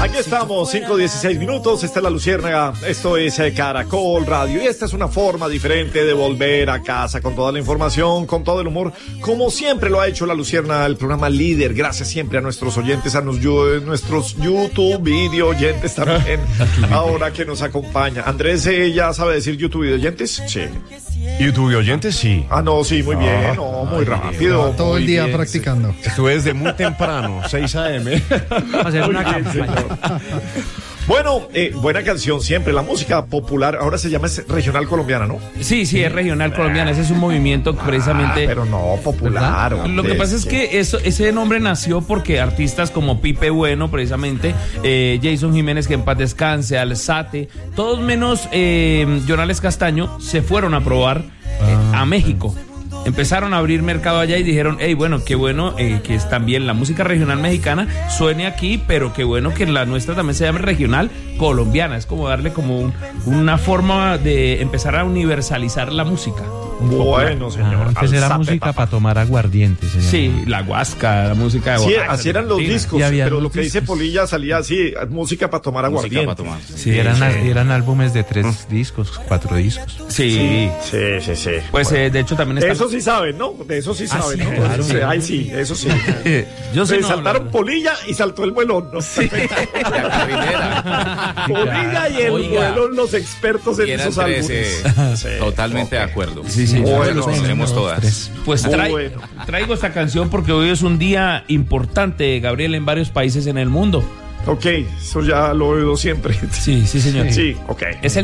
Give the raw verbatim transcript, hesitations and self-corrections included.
Aquí estamos, cinco dieciséis minutos, esta es La Luciérnaga, esto es eh, Caracol Radio, y esta es una forma diferente de volver a casa con toda la información, con todo el humor, como siempre lo ha hecho La Luciérnaga, el programa líder. Gracias siempre a nuestros oyentes, a nos, nuestros YouTube video oyentes también, ahora que nos acompaña. Andrés, eh, ¿ya sabe decir YouTube video oyentes? Sí. YouTube oyentes, sí. Ah, no, sí, muy bien, no, muy rápido. Todo muy el día bien, practicando. Sí. Estuve desde muy temprano, seis a eme Hacer una campaña. Bueno, eh, buena canción siempre, la música popular, ahora se llama es regional colombiana, ¿no? Sí, sí, es regional colombiana, ese es un movimiento que precisamente... Ah, pero no popular. Lo que pasa es que eso, ese nombre nació porque artistas como Pipe Bueno, precisamente, eh, Jason Jiménez, que en paz descanse, Alzate, todos menos eh, Jonales Castaño, se fueron a probar eh, a México. Empezaron a abrir mercado allá y dijeron, hey, bueno, qué bueno eh, que es también la música regional mexicana suene aquí, pero qué bueno que la nuestra también se llame regional colombiana. Es como darle como un, una forma de empezar a universalizar la música. Bueno, señor. Ah, antes era música para tomar aguardiente. Se sí, la guasca, la música de sí, borracho, así eran los discos, pero lo que discos. dice Polilla salía así, música para tomar aguardiente. Música para tomar. Sí, sí, eran, sí. eran álbumes de tres discos, cuatro discos. Sí, sí, sí, sí. Pues bueno. eh, de hecho también está... Eso sí saben, ¿no? De eso sí saben, ah, sí, ¿no? claro, Sí, ay, sí, eso sí. Yo sé, Se no, saltaron la... Polilla y saltó el Muelón, ¿no? Sí. La carrilera. Polilla y el Oiga. Muelón, los expertos en esos álbumes. Eh, sí. Totalmente okay. de acuerdo. Sí, sí. Bueno, los tenemos todas. Pues trai bueno. traigo esta canción porque hoy es un día importante, Gabriel, en varios países en el mundo. Ok, eso ya lo he oído siempre. Sí, sí, señor. Sí, ok. Es el